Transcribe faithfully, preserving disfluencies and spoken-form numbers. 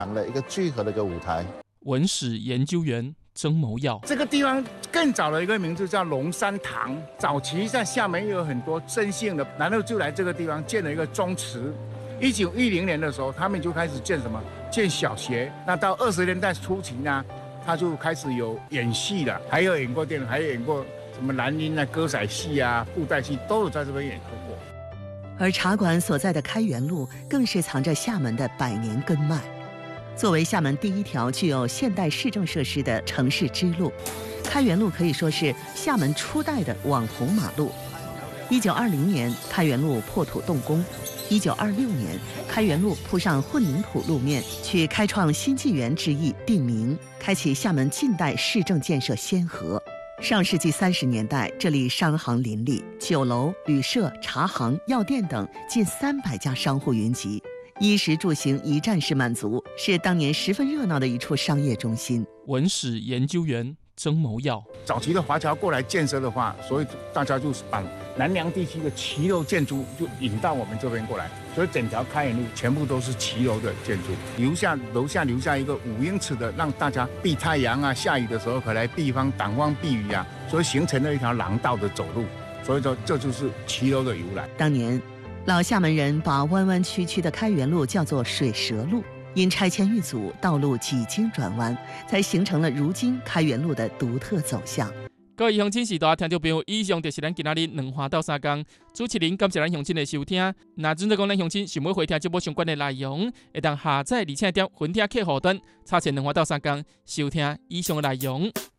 了一个聚合的一个舞台。 文史研究员曾谋耀， 这个地方更早的一个名字叫龙山堂，早期在厦门有很多生姓的，然后就来这个地方建了一个宗祠。一九一零年的时候，他们就开始建什么？建小学。那到二十年代初期呢，他就开始有演戏了，还有演过电影，还有演过什么兰音啊、歌仔戏啊、布袋戏，都有在这边演出过。 而茶馆所在的开元路，更是藏着厦门的百年根脉。作为厦门第一条具有现代市政设施的城市支路，开元路可以说是厦门初代的网红马路。一九二零年，开元路破土动工；一九二六年，开元路铺上混凝土路面，取开创新纪元之意定名，开启厦门近代市政建设先河。上世纪三十年代，这里商行林立，酒楼、旅社、茶行、药店等近三百家商户云集。衣食住行一站式满足，是当年十分热闹的一处商业中心。 文史研究员曾谋耀， 早期的华侨过来建设的话，所以大家就把南洋地区的骑楼建筑就引到我们这边过来，所以整条开元路全部都是骑楼的建筑，留下楼下留下一个五英尺的，让大家避太阳啊，下雨的时候可来避风挡风避雨啊，所以形成了一条廊道的走路，所以说这就是骑楼的由来。 当年老厦门人把弯弯曲曲的开元路叫做水蛇路，因拆迁遇阻，道路几经转弯，才形成了如今开元路的独特走向。 各位乡亲时代听众朋友，以上就是咱今仔日两花到三工主持人，感谢咱乡亲的收听。那准则讲咱乡亲想要回听节目相关的内容，会当下载而且点分听客户端，查询两花到三工收听以上的内容。